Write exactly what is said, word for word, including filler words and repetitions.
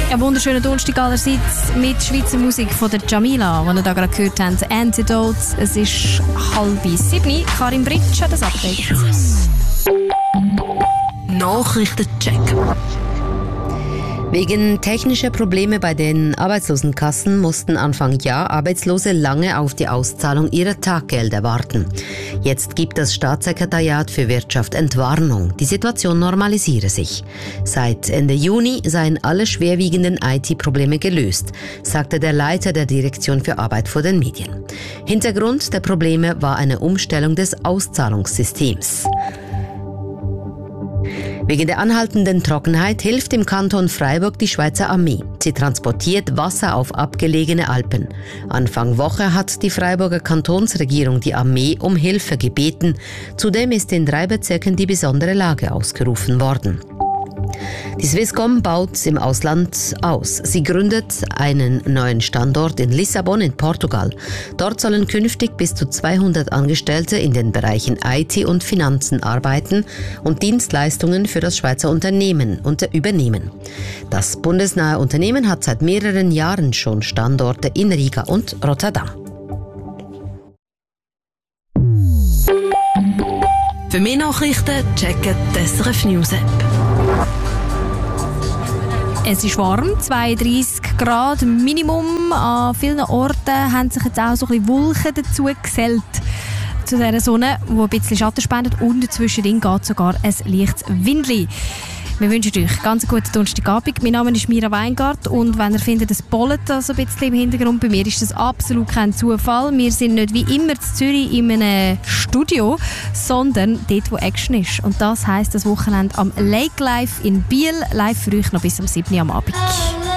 Ein wunderschöner Donnerstag allerseits mit Schweizer Musik von der Jamila, die wir da gerade gehört haben. Antidotes. Es ist halb sieben. Karin Britsch hat das Update. Nachrichtencheck. Wegen technischer Probleme bei den Arbeitslosenkassen mussten Anfang Jahr Arbeitslose lange auf die Auszahlung ihrer Taggelder warten. Jetzt gibt das Staatssekretariat für Wirtschaft Entwarnung. Die Situation normalisiere sich. Seit Ende Juni seien alle schwerwiegenden I T-Probleme gelöst, sagte der Leiter der Direktion für Arbeit vor den Medien. Hintergrund der Probleme war eine Umstellung des Auszahlungssystems. Wegen der anhaltenden Trockenheit hilft im Kanton Freiburg die Schweizer Armee. Sie transportiert Wasser auf abgelegene Alpen. Anfang Woche hat die Freiburger Kantonsregierung die Armee um Hilfe gebeten. Zudem ist in drei Bezirken die besondere Lage ausgerufen worden. Die Swisscom baut im Ausland aus. Sie gründet einen neuen Standort in Lissabon in Portugal. Dort sollen künftig bis zu zweihundert Angestellte in den Bereichen I T und Finanzen arbeiten und Dienstleistungen für das Schweizer Unternehmen unter übernehmen. Das bundesnahe Unternehmen hat seit mehreren Jahren schon Standorte in Riga und Rotterdam. Für mehr Nachrichten checken die S R F News App. Es ist warm, zweiunddreissig Grad Minimum. An vielen Orten haben sich jetzt auch so ein bisschen Wolken dazu gesellt zu dieser Sonne, die ein bisschen Schatten spendet, und zwischendrin geht sogar ein leichtes Windli. Wir wünschen euch ganz einen guten Donnerstagabend. Mein Name ist Mira Weingart und wenn ihr findet, es bollet so ein bisschen im Hintergrund, bei mir ist das absolut kein Zufall. Wir sind nicht wie immer in Zürich in einem Studio, sondern dort, wo Action ist. Und das heisst das Wochenende am Lake Live in Biel, live für euch noch bis am siebten am Abend.